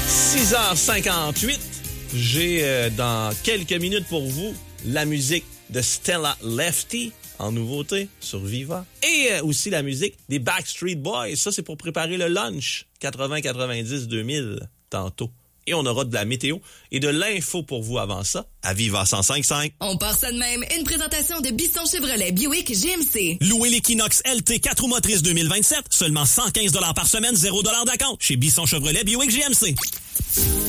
6h58. J'ai dans quelques minutes pour vous la musique de Stella Lefty en nouveauté sur Viva. Et aussi la musique des Backstreet Boys. Ça, c'est pour préparer le lunch 80, 90, 2000 tantôt. Et on aura de la météo et de l'info pour vous avant ça à Viva 105.5. On part ça de même. Une présentation de Bisson Chevrolet Buick GMC. Louez l'Equinox LT 4 roues motrices 2027. Seulement 115 $ par semaine, 0 $ d'acompte. Chez Bisson Chevrolet Buick GMC.